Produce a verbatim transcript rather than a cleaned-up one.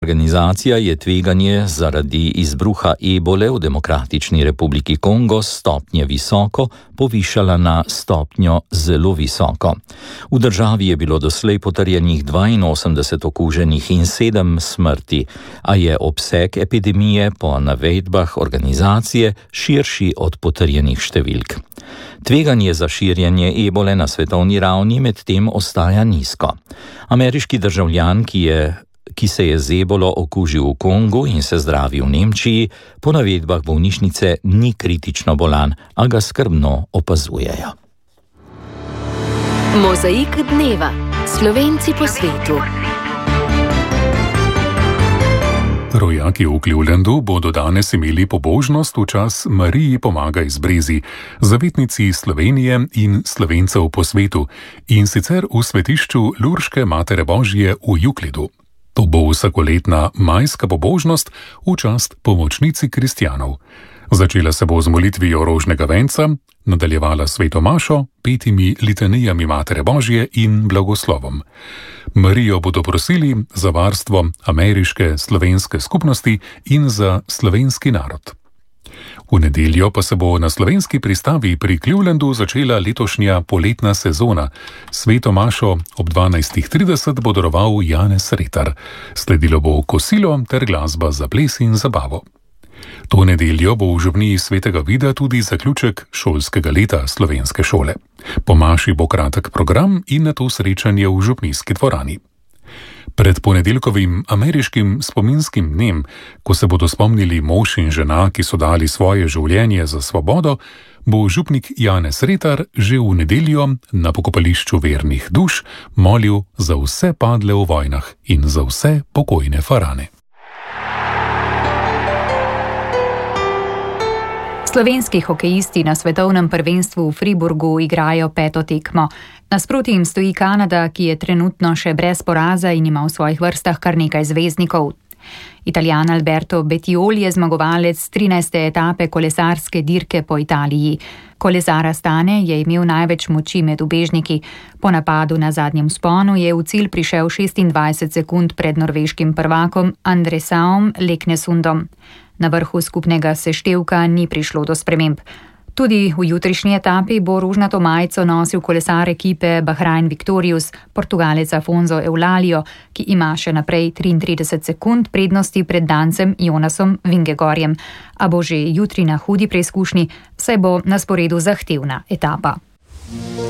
Organizacija je tveganje zaradi izbruha ebole v Demokratični republiki Kongo s stopnje visoko povišala na stopnjo zelo visoko. V državi je bilo doslej potrjenih dvainosemdeset okuženih in sedem smrti, a je obseg epidemije po navedbah organizacije širši od potrjenih številk. Tveganje za širjenje ebole na svetovni ravni medtem ostaja nizko. Ameriški državljan, ki je ki se je z ebolo okužil v Kongu in se zdravi v Nemčiji, po navedbah bolnišnice ni kritično bolan, a ga skrbno opazujejo. Mozaik dneva. Slovenci po svetu. Rojaki v Clevelandu bodo danes imeli pobožnost v čas Mariji Pomagaj z Brezi, zavetnici Slovenije in Slovencev po svetu, in sicer v svetišču Lurške Matere Božje v Juklidu. To bo vsakoletna majska pobožnost v čast pomočnici kristjanov. Začela se bo z molitvijo rožnega venca, nadaljevala sveto mašo, petimi litanijami Matere Božje in blagoslovom. Marijo bodo prosili za varstvo ameriške slovenske skupnosti in za slovenski narod. V nedeljo pa se bo na slovenski pristavi pri Clevelandu začela letošnja poletna sezona. Sveto mašo ob dvanajstih trideset bo daroval Janez Retar. Sledilo bo kosilo ter glasba za ples in zabavo. To nedeljo bo v župniji Svetega Vida tudi zaključek šolskega leta slovenske šole. Po maši bo kratek program in nato srečanje v župnijski dvorani. Pred ponedeljkovim ameriškim spominskim dnem, ko se bodo spomnili mož in žena, ki so dali svoje življenje za svobodo, bo župnik Janez Retar že v nedeljo na pokopališču vernih duš molil za vse padle v vojnah in za vse pokojne farane. Slovenski hokejisti na svetovnem prvenstvu v Friburgu igrajo peto tekmo. Nasproti jim stoji Kanada, ki je trenutno še brez poraza in ima v svojih vrstah kar nekaj zvezdnikov. Italijan Alberto Bettiol je zmagovalec trinajste etape kolesarske dirke po Italiji. Kolesar Astane je imel največ moči med ubežniki. Po napadu na zadnjem vzponu je v cilj prišel šestindvajset sekund pred norveškim prvakom Andresaom Leknesundom. Na vrhu skupnega seštevka ni prišlo do sprememb. Tudi v jutrišnji etapi bo rožnato majico nosil kolesar ekipe Bahrain Victorious, Portugalec Afonso Eulalio, ki ima še naprej triintrideset sekund prednosti pred Dancem Jonasom Vingegorjem. A bo že jutri na hudi preizkušnji, saj bo na sporedu zahtevna etapa.